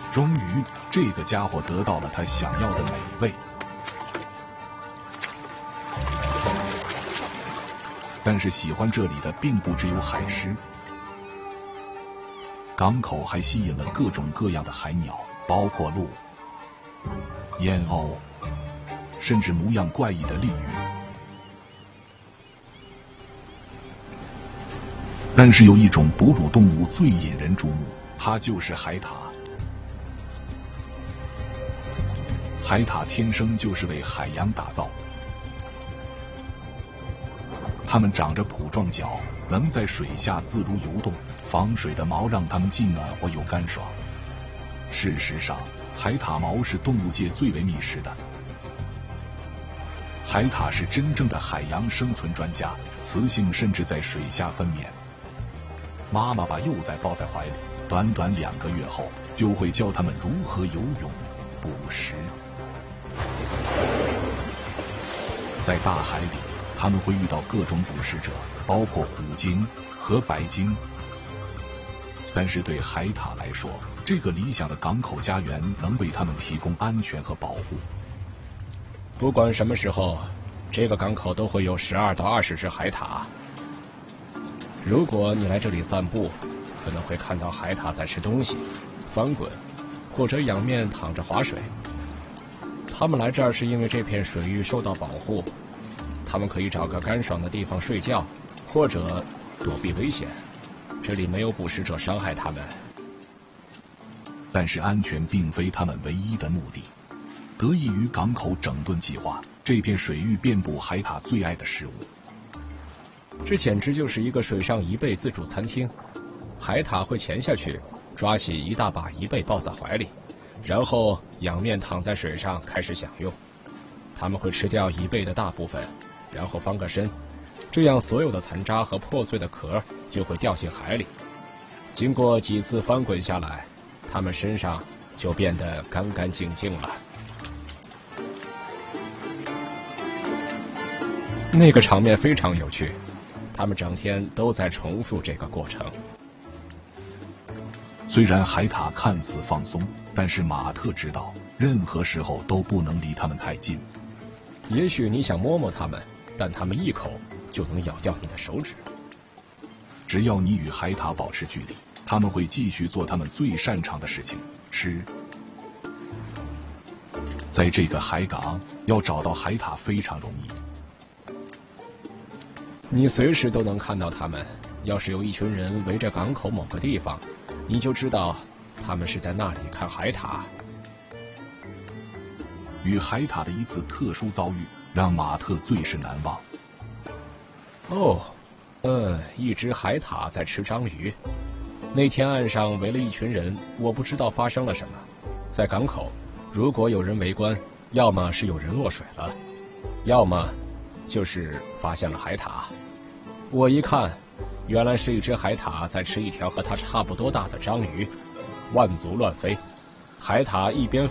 终于，这个家伙得到了他想要的美味。但是喜欢这里的并不只有海狮，港口还吸引了各种各样的海鸟，包括鹭、燕鸥，甚至模样怪异的鲤鱼。但是有一种哺乳动物最引人注目，它就是海獭。海獭天生就是为海洋打造，它们长着蹼状脚，能在水下自如游动，防水的毛让它们既暖和又干爽。事实上，海獭毛是动物界最为密实的。海獭是真正的海洋生存专家，雌性甚至在水下分娩。妈妈把幼崽抱在怀里，短短2个月后，就会教它们如何游泳、捕食。在大海里，他们会遇到各种捕食者，包括虎鲸和白鲸。但是对海獭来说，这个理想的港口家园能为他们提供安全和保护。 不管什么时候，这个港口都会有12到20只海獭。如果你来这里散步，可能会看到海獭在吃东西、翻滚，或者仰面躺着划水。他们来这儿是因为这片水域受到保护，他们可以找个干爽的地方睡觉，或者躲避危险。这里没有捕食者伤害他们。 但是安全并非他们唯一的目的。得益于港口整顿计划，这片水域遍布海獭最爱的食物。 这简直就是一个水上贻贝自助餐厅。海獭会潜下去，抓起一大把贻贝抱在怀里，然后仰面躺在水上开始享用。他们会吃掉贻贝的大部分，然后翻个身，这样所有的残渣和破碎的壳就会掉进海里。经过几次翻滚下来，它们身上就变得干干净净了。那个场面非常有趣，他们整天都在重复这个过程。 虽然海獭看似放松，但是马特知道，任何时候都不能离它们太近。 也许你想摸摸它们，但它们一口就能咬掉你的手指。 只要你与海獭保持距离，他们会继续做他们最擅长的事情——吃。在这个海港，要找到海獭非常容易。 你随时都能看到它们。要是有一群人围着港口某个地方，你就知道他们是在那里看海獭。 与海獭的一次特殊遭遇让马特最是难忘。 一只海獭在吃章鱼。那天岸上围了一群人，我不知道发生了什么。在港口，如果有人围观，要么是有人落水了，要么就是发现了海獭。我一看，原来是一只海獭在吃一条和它差不多大的章鱼，万足乱飞。海獭一边